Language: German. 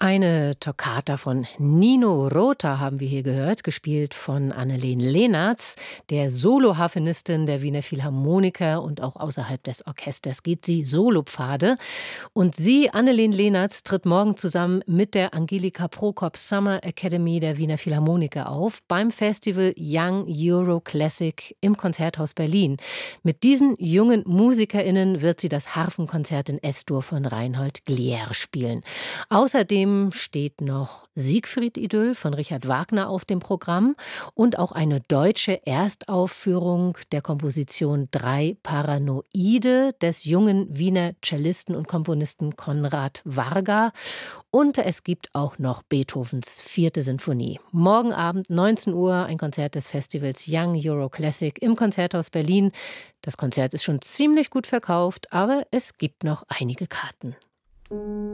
Eine Toccata von Nino Rota haben wir hier gehört, gespielt von Anneleen Leenaerts, der Soloharfenistin der Wiener Philharmoniker, und auch außerhalb des Orchesters geht sie Solopfade. Und sie, Anneleen Leenaerts, tritt morgen zusammen mit der Angelika Prokop Summer Academy der Wiener Philharmoniker auf beim Festival Young Euro Classic im Konzerthaus Berlin. Mit diesen jungen MusikerInnen wird sie das Harfenkonzert in S-Dur von Reinhold Glier spielen. Außerdem steht noch Siegfried-Idyll von Richard Wagner auf dem Programm und auch eine deutsche Erstaufführung der Komposition Drei Paranoide des jungen Wiener Cellisten und Komponisten Konrad Varga. Und es gibt auch noch Beethovens 4. Sinfonie. Morgen Abend 19 Uhr ein Konzert des Festivals Young Euro Classic im Konzerthaus Berlin. Das Konzert ist schon ziemlich gut verkauft, aber es gibt noch einige Karten.